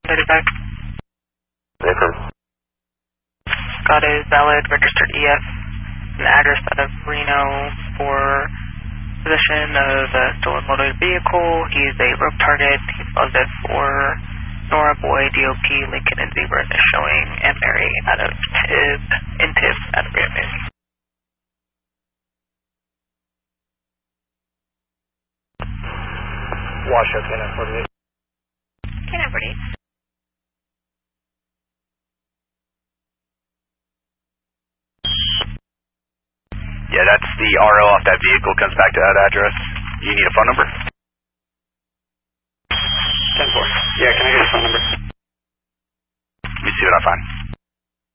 Headed back. Got a valid registered EF, an address out of Reno for possession of a stolen motor vehicle. He's a rope target. He's positive for Nora Boy, DOP, Lincoln, and Zebra is showing, and Mary out of Tib out of Rio Mary. Washoe, K9 48. K9 48. Yeah, that's the RO off that vehicle, comes back to that address. You need a phone number? 10-4. Yeah, can I get a phone number? Let me see what I find.